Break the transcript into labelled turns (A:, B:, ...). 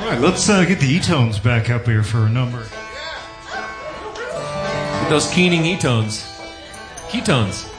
A: right, let's get the E-tones back up here for a number.
B: Those keening E-tones. Ketones.